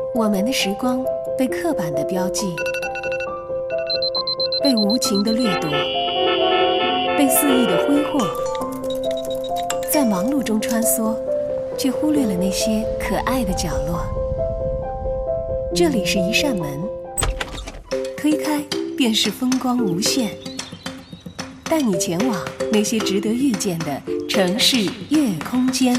我们的时光被刻板的标记，被无情的掠夺，被肆意的挥霍，在忙碌中穿梭，却忽略了那些可爱的角落。这里是一扇门，推开便是风光无限，带你前往那些值得遇见的城市夜空间。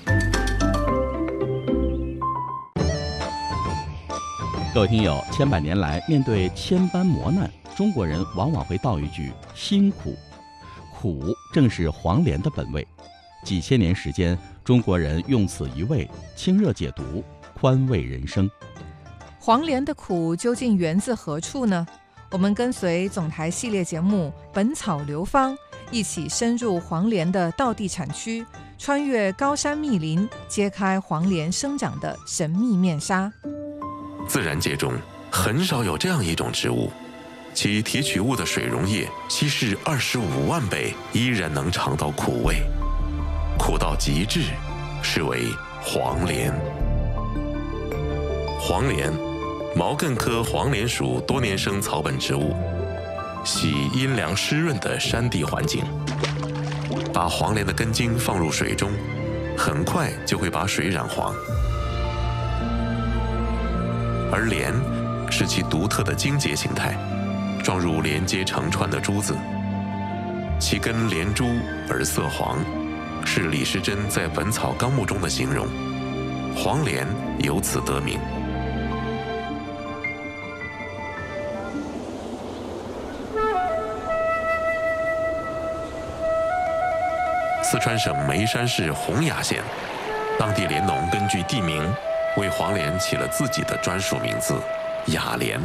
各位听友，千百年来，面对千般磨难，中国人往往会道一句辛苦。苦正是黄连的本味，几千年时间，中国人用此一味清热解毒，宽慰人生。 黄连的苦究竟源自何处呢？我们跟随总台系列节目《本草流芳》，一起深入黄连的道地产区，穿越高山密林，揭开黄连生长的神秘面纱。 自然界中很少有这样一种植物，其提取物的水溶液稀释25万倍，依然能尝到苦味，苦到极致，是为黄连。黄连，毛茛科黄连属多年生草本植物，喜阴凉湿润的山地环境。把黄连的根茎放入水中，很快就会把水染黄。而连是其独特的茎节形态，状如连接成串的珠子，其根连珠而色黄，是李时珍在《本草纲目》中的形容。黄连由此得名。四川省眉山市洪雅县，当地连农根据地名为黄连起了自己的专属名字雅莲。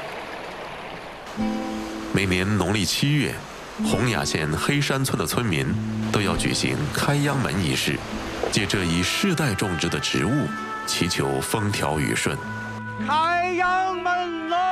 每年农历7月，洪雅县黑山村的村民都要举行开秧门仪式，借这一世代种植的植物，祈求风调雨顺。 开秧门喽！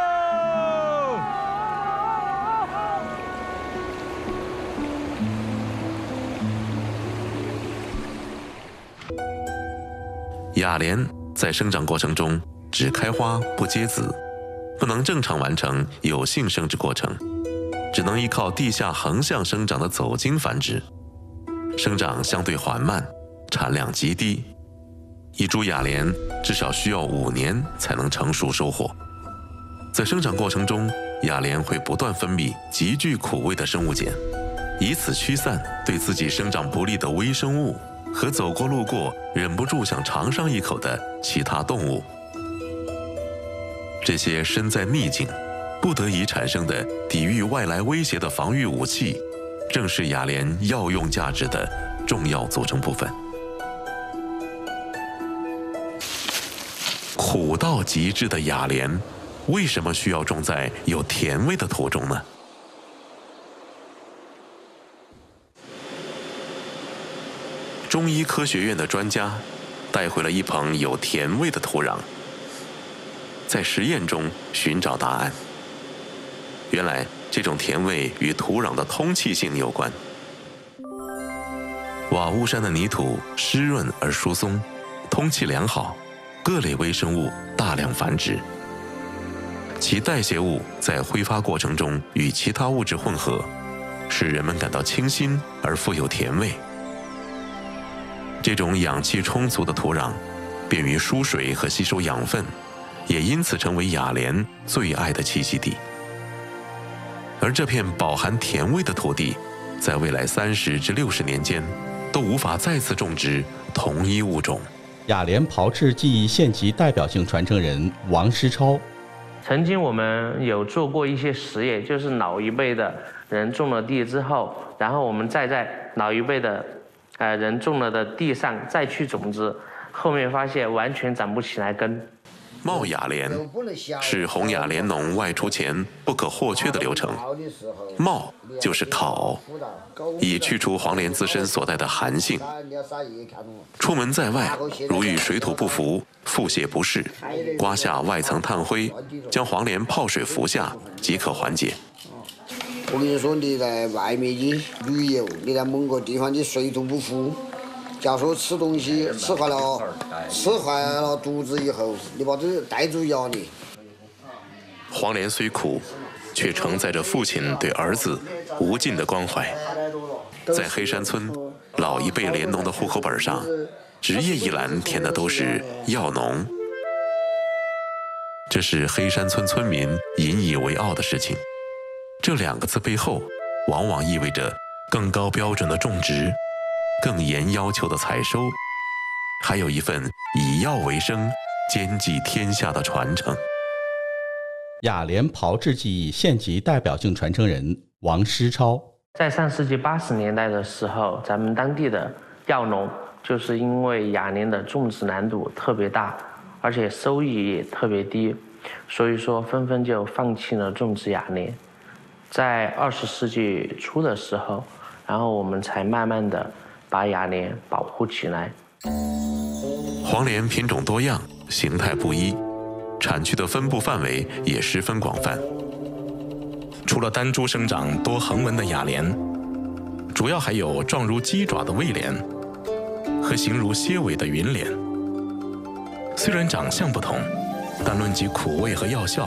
雅莲在生长过程中只开花不结籽，不能正常完成有性生殖过程，只能依靠地下横向生长的走茎繁殖，生长相对缓慢，产量极低。一株雅莲至少需要5年才能成熟收获。在生长过程中，雅莲会不断分泌极具苦味的生物碱，以此驱散对自己生长不利的微生物和走过路过忍不住想尝上一口的其他动物。这些身在逆境不得已产生的抵御外来威胁的防御武器，正是雅莲药用价值的重要组成部分。苦到极致的雅莲，为什么需要种在有甜味的土中呢？中医科学院的专家带回了一捧有甜味的土壤，在实验中寻找答案。原来这种甜味与土壤的通气性有关。瓦屋山的泥土湿润而疏松，通气良好，各类微生物大量繁殖，其代谢物在挥发过程中与其他物质混合，使人们感到清新而富有甜味。这种氧气充足的土壤便于输水和吸收养分，也因此成为雅莲最爱的栖息地。而这片饱含甜味的土地，在未来30至60年间都无法再次种植同一物种。 雅莲炮制技艺县级代表性传承人王师超。 曾经我们有做过一些实验，就是老一辈的人种了地之后，然后我们再在老一辈的人种了的地上再去种植，后面发现完全长不起来根。 冒雅莲是洪雅莲农外出前不可或缺的流程。冒就是烤，以去除黄连自身所带的寒性。出门在外，如遇水土不服、腹泻不适，刮下外层炭灰，将黄连泡水服下，即可缓解。 我跟你说，你在外面旅游，你在某个地方你水土不服， 假如说吃东西吃坏了肚子以后，你把这带住咬你。 黄连虽苦，却承载着父亲对儿子无尽的关怀。在黑山村，老一辈连农的户口本上，职业一栏填的都是药农。这是黑山村村民引以为傲的事情。这2个字背后，往往意味着更高标准的种植，更严要求的采收，还有一份以药为生、兼济天下的传承。 雅联炮制技艺县级代表性传承人王师超， 在上世纪80年代的时候，咱们当地的药农就是因为雅联的种植难度特别大，而且收益也特别低，所以说纷纷就放弃了种植雅联。在20世纪初的时候，然后我们才慢慢的把雅联保护起来。 黄连品种多样，形态不一，产区的分布范围也十分广泛。除了单株生长多横纹的雅莲，主要还有状如鸡爪的魏莲和形如蝎尾的云莲。虽然长相不同，但论及苦味和药效，